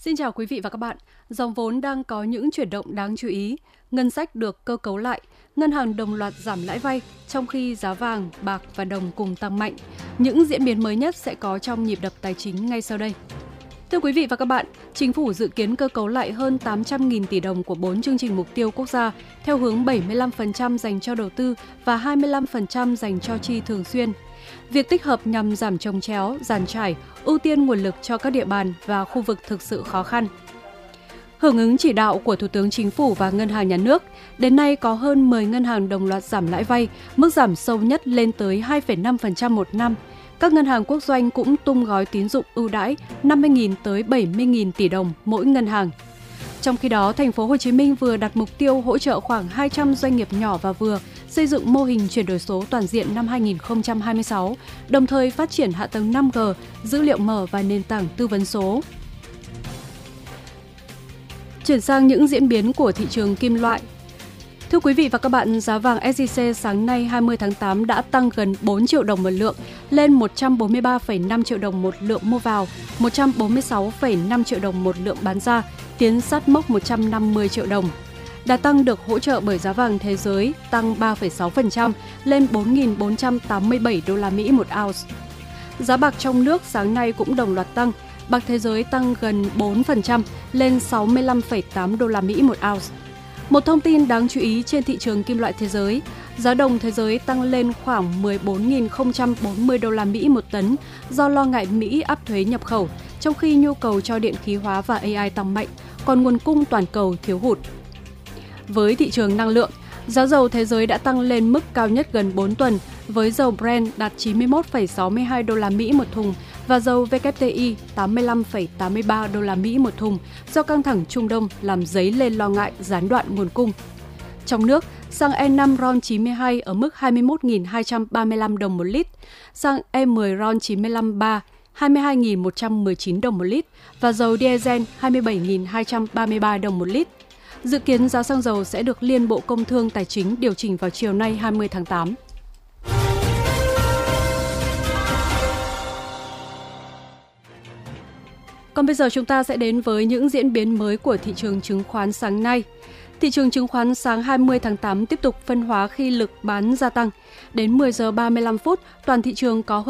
Xin chào quý vị và các bạn. Dòng vốn đang có những chuyển động đáng chú ý. Ngân sách được cơ cấu lại, ngân hàng đồng loạt giảm lãi vay, trong khi giá vàng, bạc và đồng cùng tăng mạnh. Những diễn biến mới nhất sẽ có trong nhịp đập tài chính ngay sau đây. Thưa quý vị và các bạn, Chính phủ dự kiến cơ cấu lại hơn 800.000 tỷ đồng của 4 chương trình mục tiêu quốc gia, theo hướng 75% dành cho đầu tư và 25% dành cho chi thường xuyên. Việc tích hợp nhằm giảm chồng chéo, dàn trải, ưu tiên nguồn lực cho các địa bàn và khu vực thực sự khó khăn. Hưởng ứng chỉ đạo của Thủ tướng Chính phủ và Ngân hàng Nhà nước, đến nay có hơn 10 ngân hàng đồng loạt giảm lãi vay, mức giảm sâu nhất lên tới 2,5% một năm. Các ngân hàng quốc doanh cũng tung gói tín dụng ưu đãi 50.000 tới 70.000 tỷ đồng mỗi ngân hàng. Trong khi đó, thành phố Hồ Chí Minh vừa đặt mục tiêu hỗ trợ khoảng 200 doanh nghiệp nhỏ và vừa xây dựng mô hình chuyển đổi số toàn diện năm 2026, đồng thời phát triển hạ tầng 5G, dữ liệu mở và nền tảng tư vấn số. Chuyển sang những diễn biến của thị trường kim loại. Thưa quý vị và các bạn, giá vàng SJC sáng nay 20 tháng 8 đã tăng gần 4 triệu đồng một lượng, lên 143,5 triệu đồng một lượng mua vào, 146,5 triệu đồng một lượng bán ra, tiến sát mốc 150 triệu đồng. Đà tăng được hỗ trợ bởi giá vàng thế giới tăng 3,6% lên 4.487 đô la Mỹ một ounce. Giá bạc trong nước sáng nay cũng đồng loạt tăng, bạc thế giới tăng gần 4% lên 65,8 đô la Mỹ một ounce. Một thông tin đáng chú ý trên thị trường kim loại thế giới, giá đồng thế giới tăng lên khoảng 14.040 đô la Mỹ một tấn do lo ngại Mỹ áp thuế nhập khẩu, trong khi nhu cầu cho điện khí hóa và AI tăng mạnh, còn nguồn cung toàn cầu thiếu hụt. Với thị trường năng lượng, giá dầu thế giới đã tăng lên mức cao nhất gần 4 tuần, với dầu Brent đạt 91,62 đô la Mỹ một thùng và dầu WTI 85,83 đô la Mỹ một thùng do căng thẳng Trung Đông làm dấy lên lo ngại gián đoạn nguồn cung. Trong nước, xăng E5 RON92 ở mức 21.235 đồng một lít, xăng E10 RON95 22.119 đồng một lít và dầu diesel 27.233 đồng một lít. Dự kiến giá xăng dầu sẽ được Liên Bộ Công Thương Tài chính điều chỉnh vào chiều nay 20 tháng 8. Còn bây giờ chúng ta sẽ đến với những diễn biến mới của thị trường chứng khoán sáng nay. Thị trường chứng khoán sáng 20 tháng 8 tiếp tục phân hóa khi lực bán gia tăng. Đến 10 giờ 35 phút, toàn thị trường có